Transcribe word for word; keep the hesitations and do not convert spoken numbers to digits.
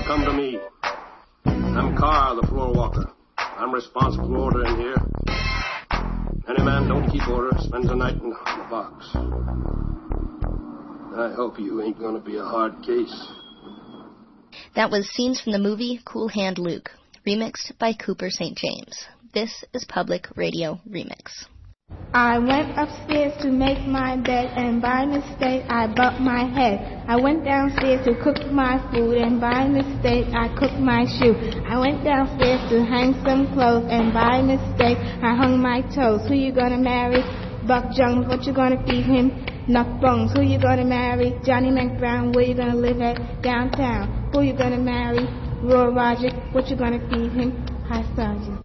come to me. I'm Carr, the floor walker. I'm responsible for order in here. Any man don't keep order spends the night in the box. I hope you ain't gonna be a hard case. That was scenes from the movie Cool Hand Luke, remixed by Cooper Saint James. This is Public Radio Remix. I went upstairs to make my bed, and by mistake I bumped my head. I went downstairs to cook my food, and by mistake I cooked my shoe. I went downstairs to hang some clothes, and by mistake I hung my toes. Who you gonna marry? Buck Jones. What you gonna feed him? Nuck Bones. Who you gonna marry? Johnny McBrown. Where you gonna live at? Downtown. Who you gonna marry? Roy Rogers. What you gonna feed him? High Sergeant.